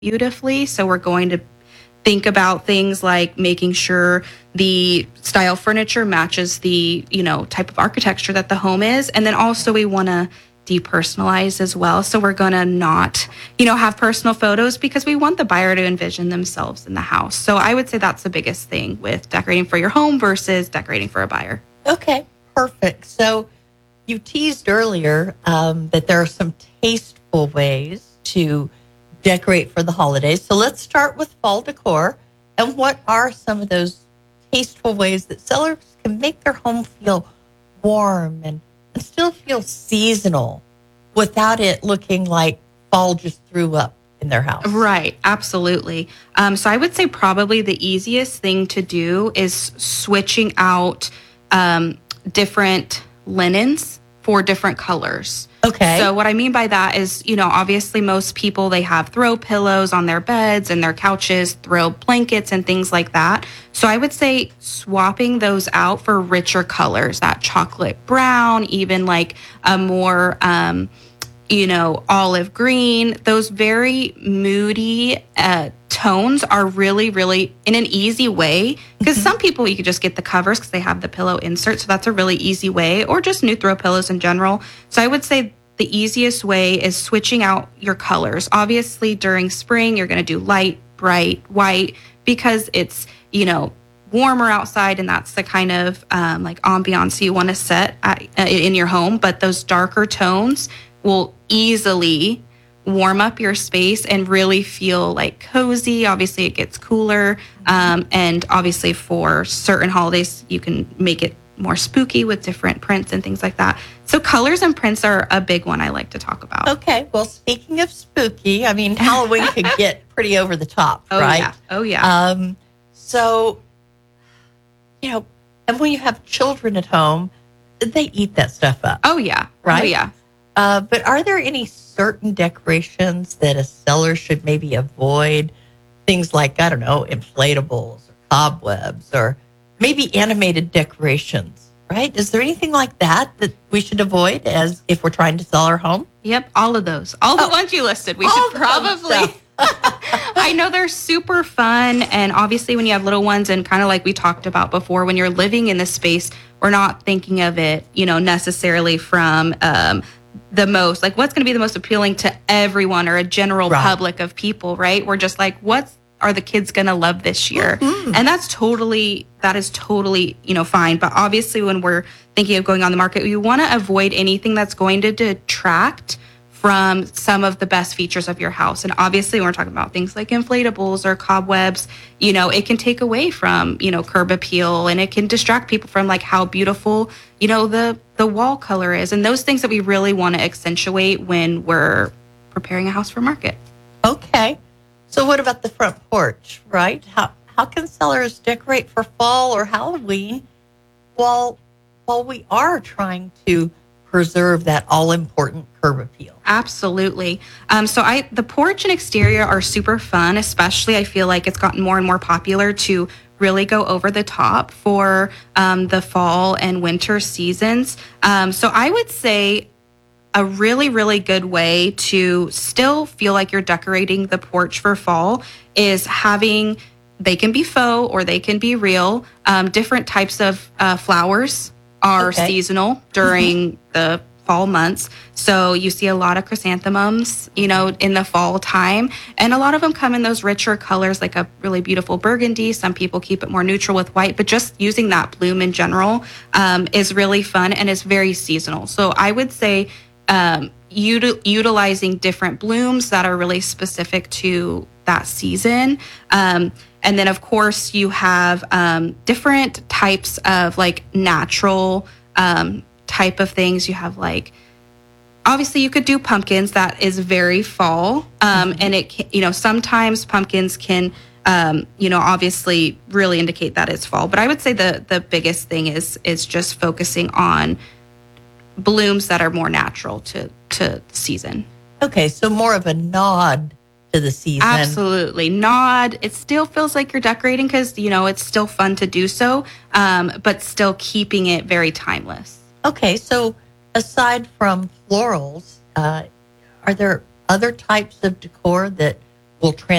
beautifully. So we're going to think about things like making sure the style furniture matches the, type of architecture that the home is. And then also we want to depersonalize as well. So we're going to not, have personal photos because we want the buyer to envision themselves in the house. So I would say that's the biggest thing with decorating for your home versus decorating for a buyer. Okay, perfect. So you teased earlier that there are some tasteful ways to decorate for the holidays. So let's start with fall decor. And what are some of those tasteful ways that sellers can make their home feel warm and still feel seasonal without it looking like fall just threw up in their house? Right, absolutely. So I would say probably the easiest thing to do is switching out different linens for different colors. Okay. So what I mean by that is, obviously most people, they have throw pillows on their beds and their couches, throw blankets and things like that. So I would say swapping those out for richer colors, that chocolate brown, even like a more, olive green, those very moody tones are really, really in an easy way. Because some people, you could just get the covers because they have the pillow insert. So that's a really easy way, or just new throw pillows in general. So I would say the easiest way is switching out your colors. Obviously, during spring, you're going to do light, bright, white because it's, warmer outside, and that's the kind of like ambiance you want to set in your home. But those darker tones will easily warm up your space and really feel like cozy. Obviously, it gets cooler. And obviously, for certain holidays, you can make it more spooky with different prints and things like that. So colors and prints are a big one I like to talk about. Okay. Well, speaking of spooky, I mean, Halloween could get pretty over the top, right? Yeah. Oh, yeah. So, and when you have children at home, they eat that stuff up. Oh, yeah. Right? Oh, yeah. But are there any certain decorations that a seller should maybe avoid? Things like, I don't know, inflatables or cobwebs or maybe animated decorations, right? Is there anything like that we should avoid as if we're trying to sell our home? Yep, all of those. All the ones you listed. We should probably... I know they're super fun. And obviously when you have little ones, and kind of like we talked about before, when you're living in this space, we're not thinking of it, necessarily from the most, like what's going to be the most appealing to everyone or a general public of people, right? We're just like, what are the kids going to love this year? Mm-hmm. And that is totally, fine. But obviously when we're thinking of going on the market, we want to avoid anything that's going to detract from some of the best features of your house. And obviously when we're talking about things like inflatables or cobwebs, it can take away from, curb appeal, and it can distract people from like how beautiful, the wall color is, and those things that we really want to accentuate when we're preparing a house for market. Okay. So what about the front porch, right? How can sellers decorate for fall or Halloween while we are trying to preserve that all-important curb appeal? Absolutely. So the porch and exterior are super fun, especially I feel like it's gotten more and more popular to really go over the top for the fall and winter seasons. So I would say a really, really good way to still feel like you're decorating the porch for fall is they can be faux or they can be real. Different types of flowers are seasonal during the fall months. So you see a lot of chrysanthemums, in the fall time. And a lot of them come in those richer colors, like a really beautiful burgundy. Some people keep it more neutral with white, but just using that bloom in general is really fun and is very seasonal. So I would say utilizing different blooms that are really specific to that season. And then, of course, you have different types of like natural type of things. You have like, obviously you could do pumpkins. That is very fall. And it, sometimes pumpkins can, obviously really indicate that it's fall. But I would say the biggest thing is just focusing on blooms that are more natural to the season. Okay, so more of a nod to the season. Absolutely. Nod. It still feels like you're decorating because, it's still fun to do so, but still keeping it very timeless. Okay, so aside from florals, are there other types of decor that will